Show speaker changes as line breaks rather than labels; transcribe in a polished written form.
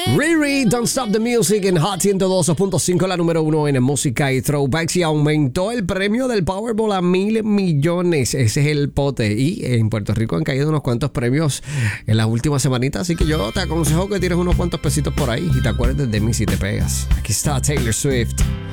Riri, Don't Stop the Music en Hot 102.5, la número 1 en música y throwbacks, y aumentó el premio del Powerball a 1,000 millones. Ese es el pote. Y en Puerto Rico han caído unos cuantos premios en las últimas semanitas, así que yo te aconsejo que tires unos cuantos pesitos por ahí y te acuerdes de mí si te pegas. Aquí está Taylor Swift.